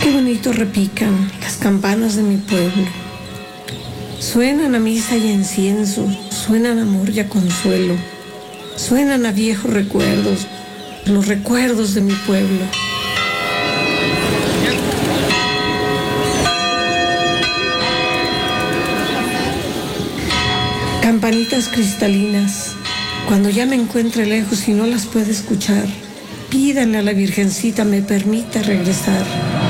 Qué bonito repican las campanas de mi pueblo. Suenan a misa y incienso, suenan a amor y a consuelo, suenan a viejos recuerdos, los recuerdos de mi pueblo. Campanitas cristalinas, cuando ya me encuentre lejos y no las pueda escuchar, pídanle a la Virgencita me permita regresar.